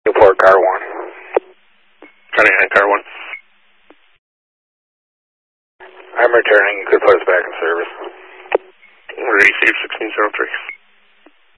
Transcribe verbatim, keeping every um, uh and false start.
Report car one. Charlie nine, car one. I'm returning. You could put us back in service. Received sixteen zero three.